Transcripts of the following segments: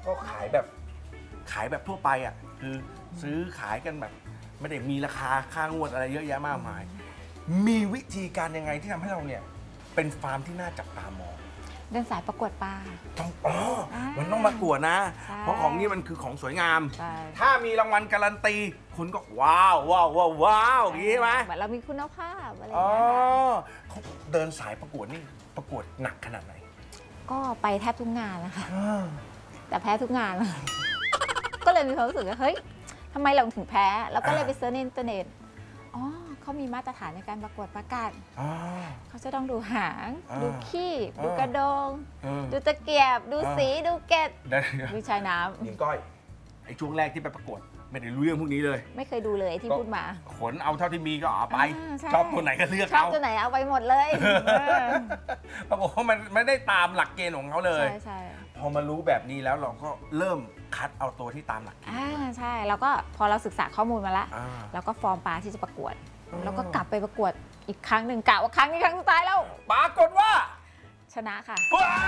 ก็ขายแบบทั่วไปอ่ะคือซื้อขายกันแบบไม่ได้มีราคาค่างวดอะไรเยอะแยะมากมายมีวิธีการยังไงที่ทำให้เราเนี่ยเป็นฟาร์มที่น่าจับตามองเดินสายประกวดปลาต้องมันต้องประกวดนะ เพราะของนี้มันคือของสวยงามถ้ามีรางวัลการันตีคุณก็ว้าวว้าวว้าวว้าวอย่างนี้ไหมเหมือนเรามีคุณภาพอะไรอย่างเงี้ยเขาเดินสายประกวดนี่ประกวดหนักขนาดไหนก็ไปแทบทุกงานนะคะแต่แพ้ทุกงานก็เลยมีความรู้สึกว่าเฮ้ยทำไมเราถึงแพ้แล้วก็เลยไปเซิร์ชในอินเทอร์เน็ตอ๋อเขามีมาตรฐานในการประกวดประกาศเขาจะต้องดูหางดูขี้ดูกระดงดูตะเกียบดูสีดูเกล็ดดูชายน้ำหญิงก้อยไอ้ช่วงแรกที่ไปประกวดไม่ได้รู้เรื่องพวกนี้เลยไม่เคยดูเลยที่พูดมาขนเอาเท่าที่มีก็เอาไปชอบตัวไหนก็เลือกชอบตัวไหนเอาไปหมดเลยปรากฏว่ามันไม่ได้ตามหลักเกณฑ์ของเขาเลยใช่พอมารู้แบบนี้แล้วเราก็เริ่มคัดเอาตัวที่ตามหลักเกณฑ์ใช่แล้วก็พอเราศึกษาข้อมูลมาแล้วแล้วก็ฟอร์มปลาที่จะประกวดแล้วก็กลับไปประกวดอีกครั้งหนึ่งกะว่าครั้งนี้ครั้งสุดท้ายแล้วปรากฏว่าชนะค่ะ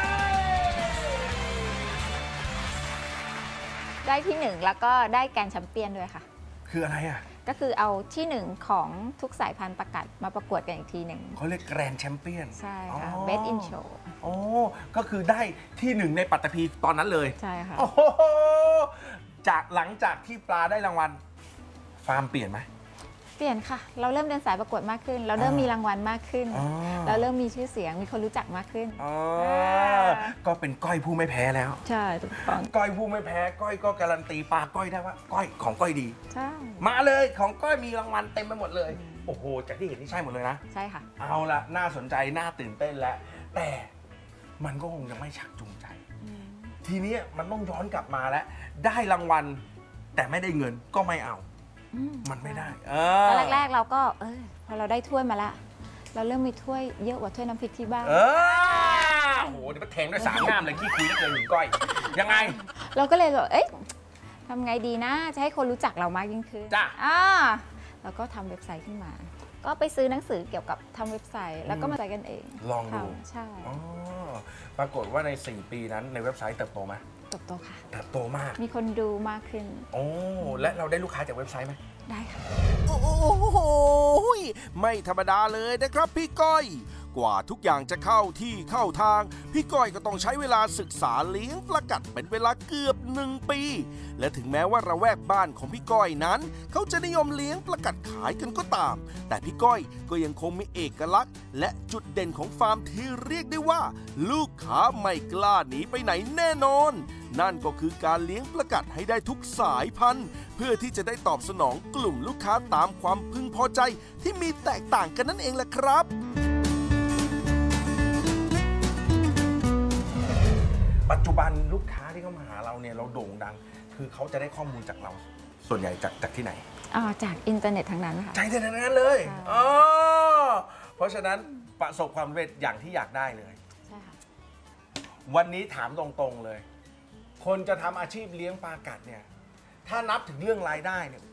ได้ที่1แล้วก็ได้แกรนด์แชมเปี้ยนด้วยค่ะคืออะไรอ่ะก็คือเอาที่1ของทุกสายพันธุ์ประกาศมาประกวดกันอีกทีหนึ่งเขาเรียกแกรนด์แชมเปี้ยนใช่ค่ะ Best in Show ก็คือได้ที่1ในปัตตภีตอนนั้นเลยใช่ค่ะจากหลังจากที่ปลาได้รางวัลฟาร์มเปลี่ยนไหมเปลี่ยนค่ะเราเริ่มเดินสายประกวดมากขึ้นเราเริ่มมีรางวัลมากขึ้นเราเริ่มมีชื่อเสียงมีคนรู้จักมากขึ้นก็เป็นก้อยผู้ไม่แพ้แล้วใช่ถูกต้องก้อยผู้ไม่แพ้ก้อยก็การันตีปลาก้อยได้ว่าก้อยของก้อยดีใช่มาเลยของก้อยมีรางวัลเต็มไปหมดเลยโอ้โหจากที่เห็นนี่ใช่หมดเลยนะใช่ค่ะเอาละน่าสนใจน่าตื่นเต้นแล้วแต่มันก็คงยังไม่ชักจูงใจทีนี้มันต้องย้อนกลับมาแล้วได้รางวัลแต่ไม่ได้เงินก็ไม่เอามันไม่ได้ตอนแรกๆเราก็พอเราได้ถ้วยมาละเราเริ่มมีถ้วยเยอะกว่าถ้วยน้ำพริกที่บ้านโอ้โหเดี๋ยวมาแทงด้วย3 งามเลยขี้คุยแล้วเกินหนึ่งก้อยยังไงเราก็เลยบอกทำไงดีนะจะให้คนรู้จักเรามากยิ่งขึ้นจ้ะแล้วก็ทำเว็บไซต์ขึ้นมาก็ไปซื้อหนังสือเกี่ยวกับทำเว็บไซต์แล้วก็มาใส่กันเองลองดูใช่ปรากฏว่าใน4 ปีนั้นในเว็บไซต์เติบโตไหมเติบโตค่ะเติบโตมากมีคนดูมากขึ้นและเราได้ลูกค้าจากเว็บไซต์ไหมได้ค่ะโอ้โหไม่ธรรมดาเลยนะครับพี่ก้อยกว่าทุกอย่างจะเข้าที่เข้าทางพี่ก้อยก็ต้องใช้เวลาศึกษาเลี้ยงปลากัดเป็นเวลาเกือบ1 ปีและถึงแม้ว่าระแวกบ้านของพี่ก้อยนั้นเขาจะนิยมเลี้ยงปลากัดขายกันก็ตามแต่พี่ก้อยก็ยังคงมีเอกลักษณ์และจุดเด่นของฟาร์มที่เรียกได้ว่าลูกค้าไม่กล้าหนีไปไหนแน่นอนนั่นก็คือการเลี้ยงปลากัดให้ได้ทุกสายพันธุ์เพื่อที่จะได้ตอบสนองกลุ่มลูกค้าตามความพึงพอใจที่มีแตกต่างกันนั่นเองแหละครับปัจจุบันลูกค้าที่เข้ามาหาเราเนี่ยเราโด่งดังคือเขาจะได้ข้อมูลจากเราส่วนใหญ่จากที่ไหนจากอินเทอร์เน็ตทั้งนั้นค่ะจากอินเทอร์เน็ตทั้งนั้นเลยเพราะฉะนั้นประสบความสำเร็จอย่างที่อยากได้เลยใช่ค่ะวันนี้ถามตรงๆเลยคนจะทำอาชีพเลี้ยงปลากัดเนี่ยถ้านับถึงเรื่องรายได้เนี่ย